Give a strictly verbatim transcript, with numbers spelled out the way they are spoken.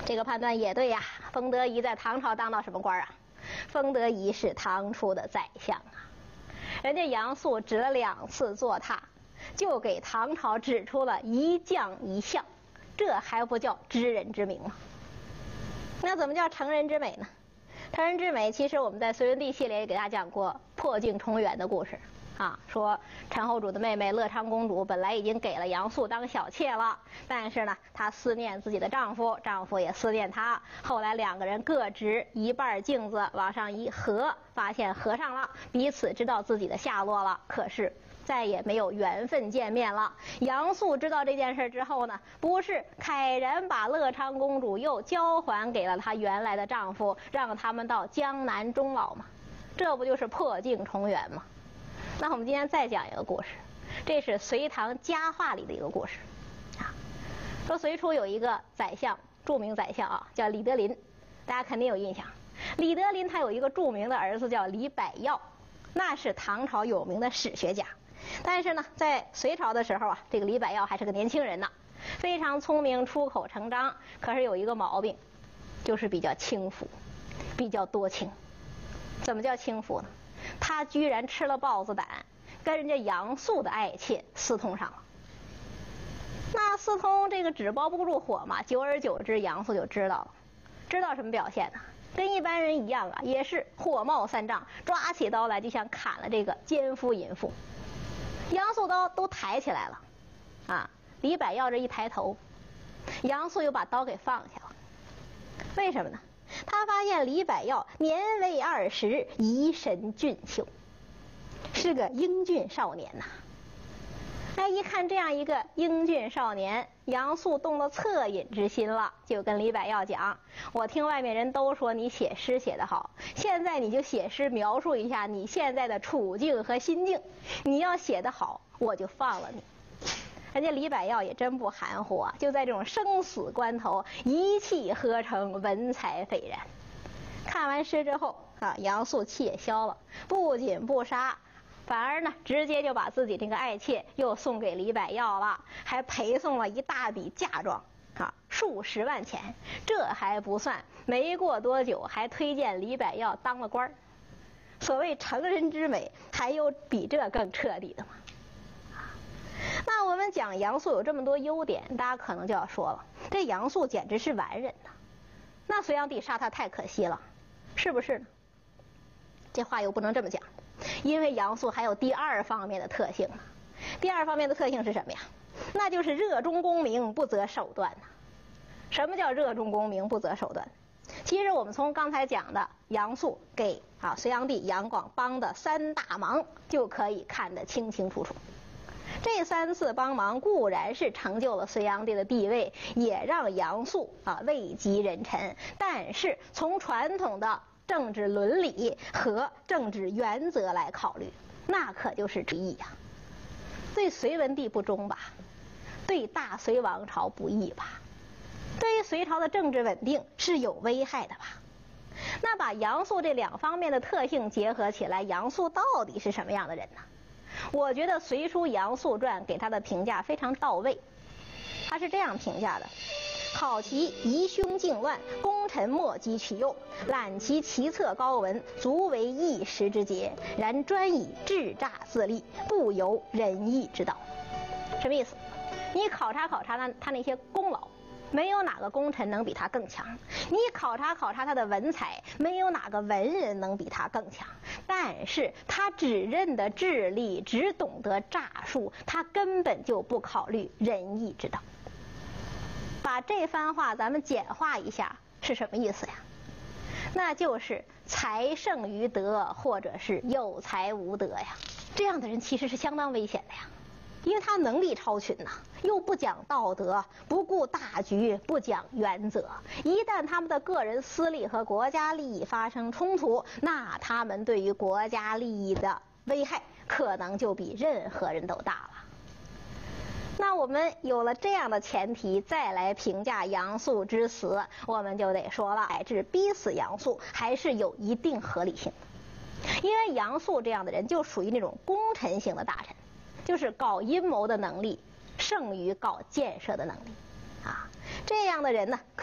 这个判断也对呀。封德仪在唐朝当到什么官啊？封德仪是唐初的宰相啊。人家杨素指了两次坐榻，就给唐朝指出了一将一相，这还不叫知人之明吗？那怎么叫成人之美呢？成人之美，其实我们在隋文帝系列也给大家讲过破镜重圆的故事啊，说陈后主的妹妹乐昌公主本来已经给了杨素当小妾了，但是呢，她思念自己的丈夫，丈夫也思念她。后来两个人各执一半镜子往上一合，发现合上了，彼此知道自己的下落了。可是再也没有缘分见面了。杨素知道这件事之后呢，不是慨然把乐昌公主又交还给了她原来的丈夫，让他们到江南终老吗？这不就是破镜重圆吗？那我们今天再讲一个故事，这是隋唐佳话里的一个故事啊。说隋初有一个宰相，著名宰相啊，叫李德林，大家肯定有印象。李德林他有一个著名的儿子叫李百药，那是唐朝有名的史学家。但是呢，在隋朝的时候啊，这个李百药还是个年轻人呢，非常聪明，出口成章。可是有一个毛病，就是比较轻浮，比较多情。怎么叫轻浮呢？他居然吃了豹子胆，跟人家杨素的爱妾私通上了。那私通这个纸包不住火嘛，久而久之，杨素就知道了。知道什么表现呢？跟一般人一样啊，也是火冒三丈，抓起刀来就想砍了这个奸夫淫妇。杨素刀都抬起来了，啊，李百药这一抬头，杨素又把刀给放下了。为什么呢？他发现李百药年未二十，仪神俊秀，是个英俊少年呐。哎，一看这样一个英俊少年，杨素动了恻隐之心了，就跟李百药讲：我听外面人都说你写诗写得好，现在你就写诗描述一下你现在的处境和心境，你要写得好，我就放了你。人家李百药也真不含糊啊，就在这种生死关头，一气呵成，文采斐然。看完诗之后啊，杨素气也消了，不仅不杀，反而呢，直接就把自己这个爱妾又送给李百药了，还陪送了一大笔嫁妆啊，数十万钱。这还不算，没过多久还推荐李百药当了官。所谓成人之美，还有比这更彻底的吗？那我们讲杨素有这么多优点，大家可能就要说了，这杨素简直是完人呐，那隋炀帝杀他太可惜了，是不是呢？这话又不能这么讲，因为杨素还有第二方面的特性呢。第二方面的特性是什么呀？那就是热衷功名，不择手段呐。什么叫热衷功名，不择手段？其实我们从刚才讲的杨素给啊隋炀帝杨广帮的三大忙，就可以看得清清楚楚。这三次帮忙固然是成就了隋炀帝的地位，也让杨素啊位极人臣，但是从传统的政治伦理和政治原则来考虑，那可就是之一呀。对隋文帝不忠吧，对大隋王朝不义吧，对于隋朝的政治稳定是有危害的吧。那把杨素这两方面的特性结合起来，杨素到底是什么样的人呢？我觉得《隋书杨素传》给他的评价非常到位，他是这样评价的：好其疑凶靖乱，功臣莫及其右；览其奇策高文，足为一时之节。然专以智诈自立，不由仁义之道。什么意思？你考察考察他他那些功劳，没有哪个功臣能比他更强；你考察考察他的文采，没有哪个文人能比他更强。但是他只认得智力，只懂得诈术，他根本就不考虑仁义之道。把这番话咱们简化一下是什么意思呀？那就是才胜于德，或者是有才无德呀。这样的人其实是相当危险的呀，因为他能力超群呐、啊，又不讲道德，不顾大局，不讲原则。一旦他们的个人私利和国家利益发生冲突，那他们对于国家利益的危害可能就比任何人都大了。那我们有了这样的前提，再来评价杨素之死，我们就得说了，乃至逼死杨素还是有一定合理性的。因为杨素这样的人就属于那种功臣型的大臣，就是搞阴谋的能力胜于搞建设的能力啊。这样的人呢，